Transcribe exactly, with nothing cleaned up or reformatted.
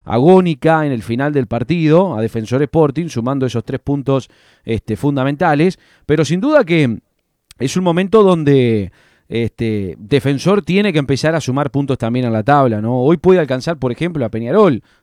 agónica en el final del partido a Defensor Sporting, sumando esos tres puntos este, fundamentales, pero sin duda que es un momento donde este, Defensor tiene que empezar a sumar puntos también a la tabla, ¿no? Hoy puede alcanzar, por ejemplo, a Peñarol,